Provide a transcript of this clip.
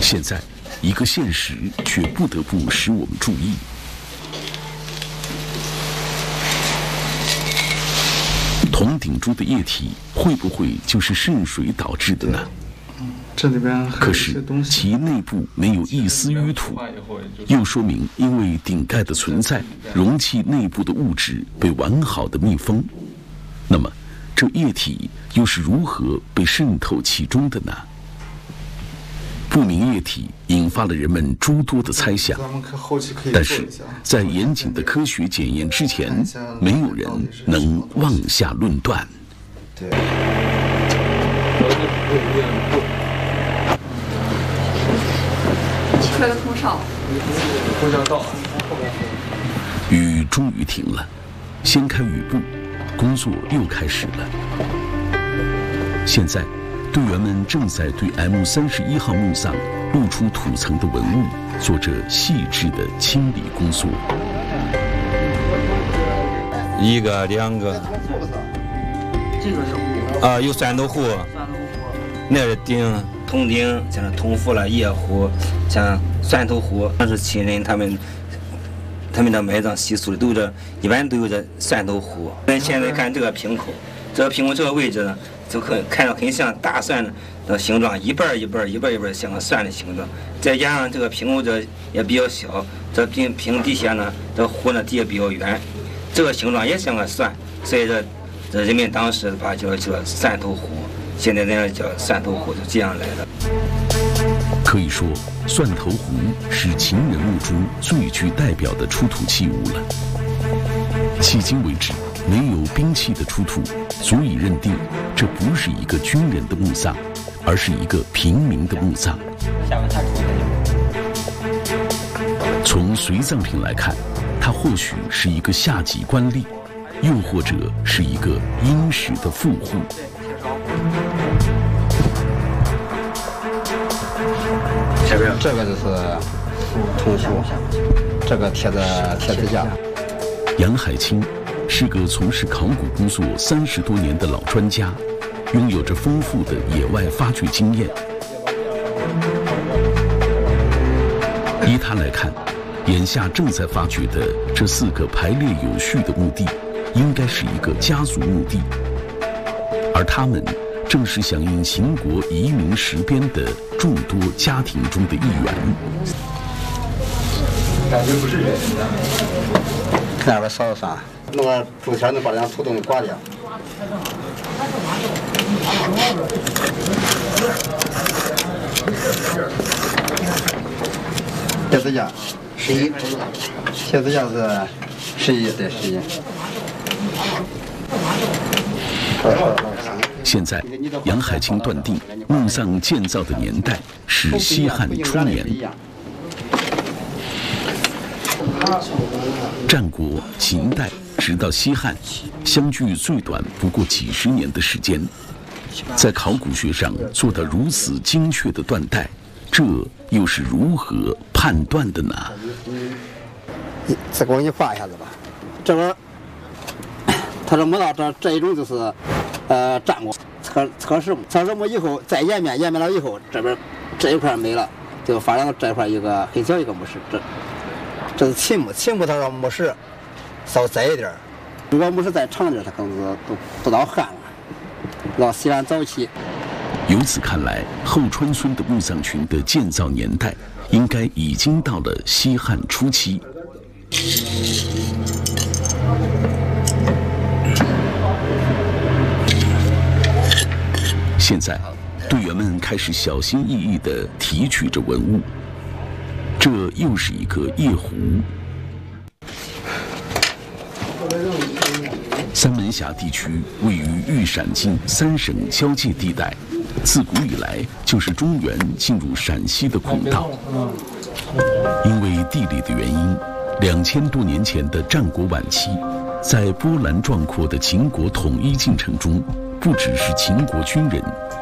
现在，一个现实却不得不使我们注意。铜鼎珠的液体会不会就是渗水导致的呢？ 这里边可是其内部没有一丝淤土，又说明因为鼎盖的存在，容器内部的物质被完好的密封。那么，这液体又是如何被渗透其中的呢？不明液体引发了人们诸多的猜想，但是在严谨的科学检验之前，没有人能妄下论断。 对。 出来个空哨， 空哨到了。 雨终于停了，掀开雨布，工作又开始了。现在，队员们正在对 M31号墓葬露出土层的文物做着细致的清理工作。 一个、两个。 这个是壶。 有蒜头壶。那是鼎，铜鼎，像是铜壶了、夜壶，像蒜头壶，那是亲人他们的埋葬习俗的一般都有这蒜头壶。咱现在看这个瓶口，这个瓶口这个位置呢，就看着很像大蒜的形状，一半一半像个蒜的形状。再加上这个瓶口这也比较小，这瓶底下呢，这壶呢底下比较圆，这个形状也像个蒜，所以这人们当时把叫蒜头壶。现在人家叫蒜头壶，就这样来的。 可以说，蒜头壶是秦人墓中最具代表的出土器物了。迄今为止，没有兵器的出土，足以认定这不是一个军人的墓葬，而是一个平民的墓葬。从随葬品来看，它或许是一个下级官吏，又或者是一个殷实的富户。 这个就是铜壶，这个贴的贴子架。 杨海清是个从事考古工作30多年的老专家，拥有着丰富的野外发掘经验。依他来看，眼下正在发掘的这4个排列有序的墓地，应该是一个家族墓地，而他们正是响应秦国移民实边的众多家庭中的一员。 感觉不是人的。看那边烧的啥？弄个竹签子把两土东刮掉。贴子架11，贴子架是11，对11。 现在，杨海清断定墓葬建造的年代是西汉初年。战国、秦代直到西汉，相距最短不过几十年的时间，在考古学上做到如此精确的断代，这又是如何判断的呢？ 再给我画一下子吧。这边，他说摸到这一种就是。战国测试墓以后再延绵了以后，这边这一块没了，就发现了这块一个很小一个墓室。这是秦墓，他说墓室稍窄一点，如果墓室再长点，它可能是都到汉了，到西汉早期。 由此看来，后川村的墓葬群的建造年代应该已经到了西汉初期。现在，队员们开始小心翼翼地提取着文物。这又是一个夜壶。三门峡地区位于豫陕津3省交界地带，自古以来就是中原进入陕西的孔道。因为地理的原因，2000多年前的战国晚期，在波澜壮阔的秦国统一进程中，不只是秦国军人，